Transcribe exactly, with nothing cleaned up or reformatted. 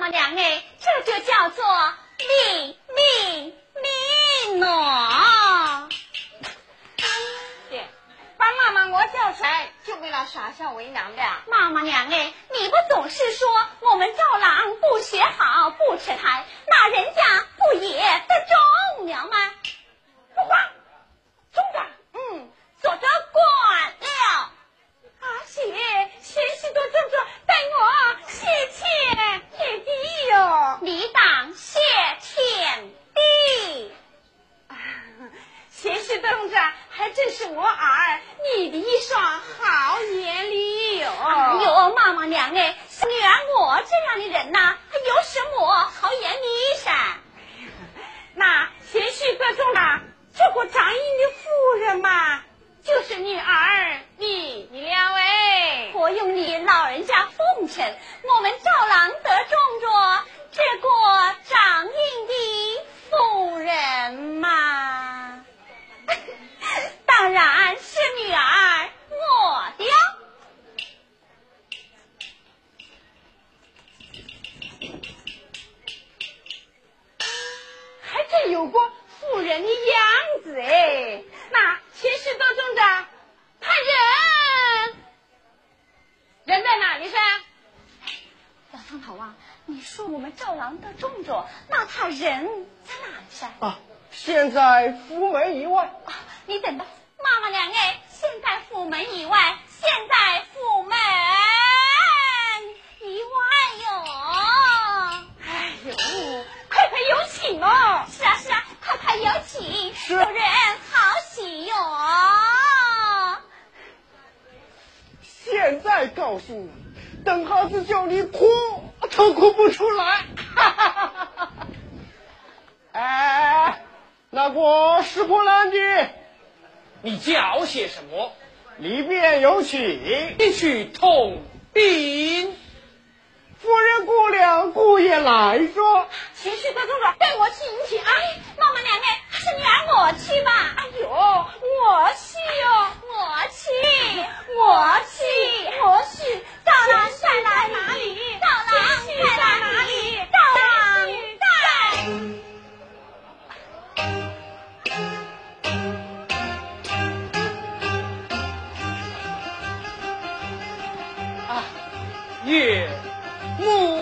妈娘哎，这就叫做命命命哦。 姐，把妈妈我叫出来，就为了耍小为难的。 妈妈娘哎，你不总是说我们赵郎不学好不吃台，那人家不也得中了吗？ 不慌，中的， 嗯，做着管了。 阿姐，谢许多中着，待我谢天谢地哟。 你当谢天地。 谢许多中着，还真是我儿你的一双好眼力哟。 哎呦，妈妈娘哎，像女儿我这样的人呐、还有什么好眼力噻？ 那谢许多中了，这个张英的夫人嘛，就是女儿你了哎。 我用你老人家奉承，我们赵郎得中着这个张英的夫人嘛，当然是女儿我的。 还真有个妇人的样子哎。那七十多中着，他人人在哪里噻？ 老张头啊，你说我们赵郎得中着，那他人在哪里噻？ 啊，现在府门以外。 啊，你等着，妈妈娘哎，现在府门以外，现在府门以外哟。 哎呦，快快有请哦！ 是啊是啊，快快有请， 是有人好喜哟。 现在告诉你，等孩子叫你哭都哭不出来。哎，那个拾破烂的， 你叫些什么？ 里边有请。 你去通禀。 夫人姑娘姑爷来说。 七十多中着，带我请请。哎， 妈妈娘哎，还是女儿我去吧。 哎呦，